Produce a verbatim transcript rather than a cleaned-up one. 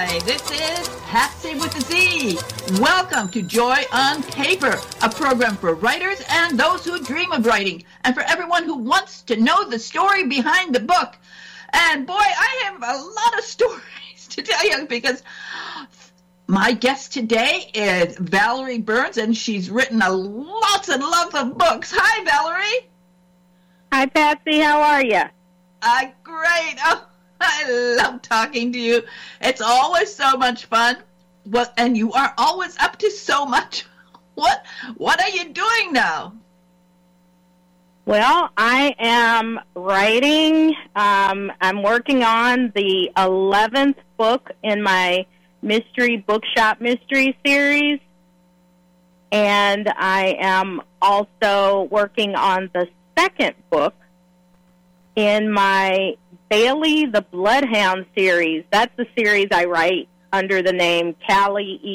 Hi, this is Patsy with a Z. Welcome to Joy on Paper, a program for writers and those who dream of writing, and for everyone who wants to know the story behind the book. And boy, I have a lot of stories to tell you because my guest today is Valerie Burns, and she's written a lots and lots of books. Hi, Valerie. Hi, Patsy. How are you? Uh, great. Oh, I love talking to you. It's always so much fun. Well, and you are always up to so much. What What are you doing now? Well, I am writing. Um, I'm working on the eleventh book in my Mystery Bookshop Mystery series. And I am also working on the second book in my Bailey the Bloodhound series. That's the series I write under the name Callie